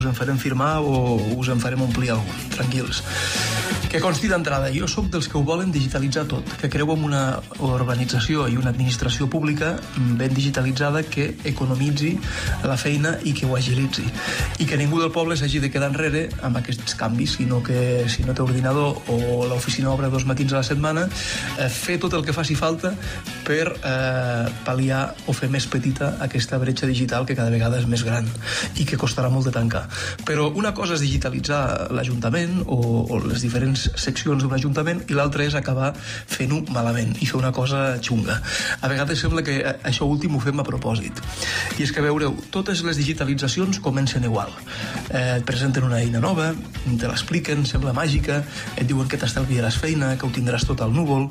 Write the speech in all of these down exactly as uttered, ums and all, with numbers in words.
us en farem firmar o us en farem omplir algun, tranquils. Que consti d'entrada, jo sóc dels que ho volen digitalitzar tot, que creu en una organització i una administració pública ben digitalitzada que economitzi la feina i que ho agilitzi. I que ningú del poble s'hagi de quedar enrere amb aquests canvis, sinó que si no té ordinador o l'oficina obre dos matins a la setmana, eh, fer tot el que faci falta per eh, pal·liar o fer més petita aquesta bretxa digital que cada vegada és més gran i que costarà molt de tancar. Però una cosa és digitalitzar l'Ajuntament o, o les diferents seccions d'un ajuntament i l'altra és acabar fent-ho malament i fer una cosa xunga. A vegades sembla que això últim ho fem a propòsit. I és que, veureu, totes les digitalitzacions comencen igual. Eh, et presenten una eina nova, te l'expliquen, sembla màgica, et diuen que t'estalviaràs feina, que ho tindràs tot al núvol,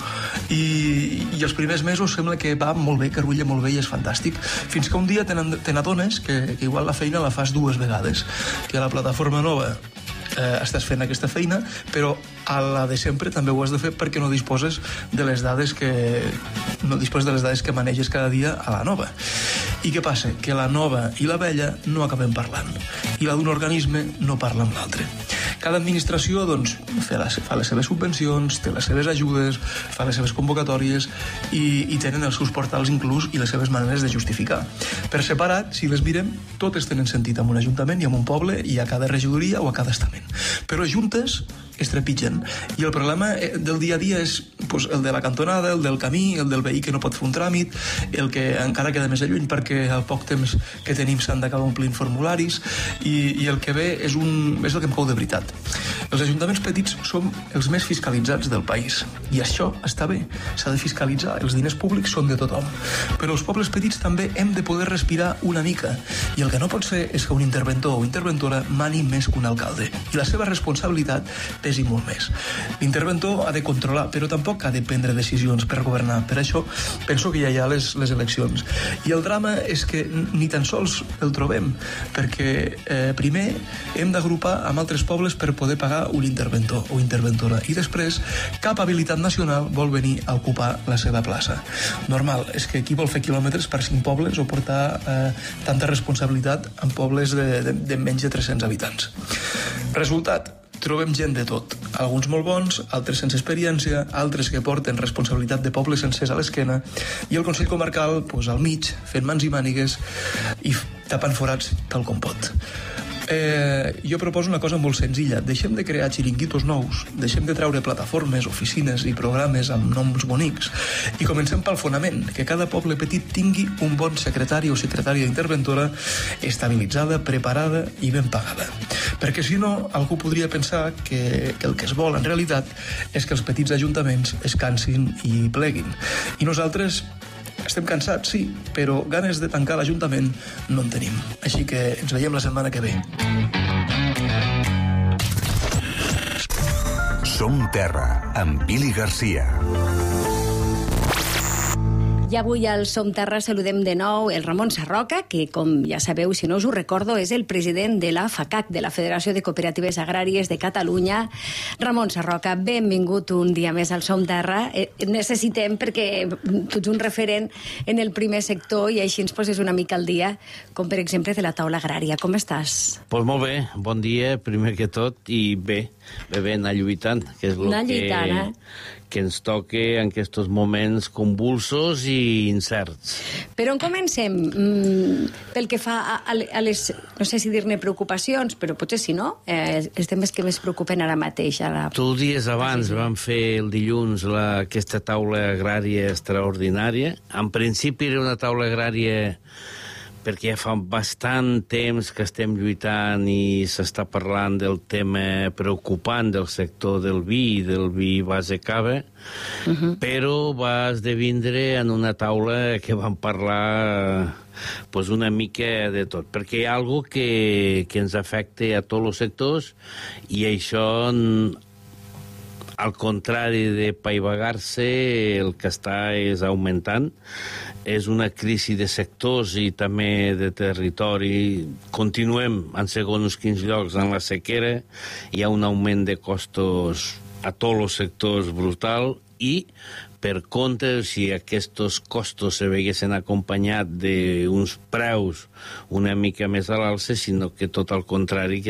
i, i els primers mesos sembla que va molt bé, que arrulla molt bé i és fantàstic, fins que un dia te n'adones que, que igual la feina la fas dues vegades, que a la plataforma nova eh, estàs fent aquesta feina, però a la de sempre també ho has de fer perquè no disposes de les dades que no disposes de les dades que maneges cada dia a la nova. I què passa? Que la nova i la vella no acabem parlant i la d'un organisme no parla amb l'altre. Cada administració doncs, fa, les, fa les seves subvencions, té les seves ajudes, fa les seves convocatòries i, i tenen els seus portals inclús i les seves maneres de justificar. Per separat, si les mirem, totes tenen sentit en un ajuntament i en un poble i a cada regidoria o a cada estament. Però juntes es trepitgen. I el problema del dia a dia és pues, el de la cantonada, el del camí, el del veí que no pot fer un tràmit, el que encara queda més lluny perquè al poc temps que tenim s'han d'acabar omplint formularis i, i el que ve és, un, és el que em cou de veritat. Els ajuntaments petits som els més fiscalitzats del país i això està bé, s'ha de fiscalitzar, els diners públics són de tothom, però els pobles petits també hem de poder respirar una mica i el que no pot ser és que un interventor o interventora mani més que un alcalde i la seva responsabilitat pesi molt més. L'interventor ha de controlar, però tampoc ha de prendre decisions per governar. Per això penso que ja hi ha les, les eleccions. I el drama és que ni tan sols el trobem, perquè eh, primer hem d'agrupar amb altres pobles per poder pagar un interventor o interventora i després cap habilitat nacional vol venir a ocupar la seva plaça. Normal, és que qui vol fer quilòmetres per cinc pobles o portar eh, tanta responsabilitat en pobles de, de, de menys de tres-cents habitants. Resultat, trobem gent de tot, alguns molt bons, altres sense experiència, altres que porten responsabilitat de poble sencers a l'esquena i el Consell Comarcal pues, al mig, fent mans i mànigues i tapant forats tal com pot. Eh, jo proposo una cosa molt senzilla. Deixem de crear xiringuitos nous, deixem de treure plataformes, oficines i programes amb noms bonics i comencem pel fonament, que cada poble petit tingui un bon secretari o secretària interventora estabilitzada, preparada i ben pagada. Perquè si no, algú podria pensar que, que el que es vol en realitat és que els petits ajuntaments es cansin i pleguin. I nosaltres estem cansats, sí, però ganes de tancar l'Ajuntament no en tenim. Així que ens veiem la setmana que ve. Som Terra, amb Pili Garcia. I avui al Som Terra saludem de nou el Ramon Sarroca, que, com ja sabeu, si no us ho recordo, és el president de la FACAC, de la Federació de Cooperatives Agràries de Catalunya. Ramon Sarroca, benvingut un dia més al Som Terra. Eh, necessitem, perquè tu ets un referent en el primer sector i així ens poses una mica al dia, com per exemple de la taula agrària. Com estàs? Pues molt bé, bon dia, primer que tot, i bé, bé, bé, anar lluitant, que és el que, eh? que ens toca en aquests moments convulsos i incerts. Però on comencem? Mm, pel que fa a, a les, no sé si dir-ne preocupacions, però potser si no, eh, els temes que més preocupen ara mateix. Ara... Tu dies abans vam fer el dilluns la, aquesta taula agrària extraordinària. En principi era una taula agrària perquè ja fa bastant temps que estem lluitant i s'està parlant del tema preocupant del sector del vi, del vi base cava, uh-huh. però va esdevindre en una taula que vam parlar pues, una mica de tot, perquè hi ha alguna cosa que, que ens afecta a tots els sectors i això, al contrari de paivagar-se, el que està és augmentant. És una crisi de sectors i també de territori. Continuem en segons quins llocs en la sequera, hi ha un augment de costos a tots els sectors brutal i per compte si aquests costos se veguessin acompanyat d'uns preus una mica més a l'alça, sinó que tot al contrari, que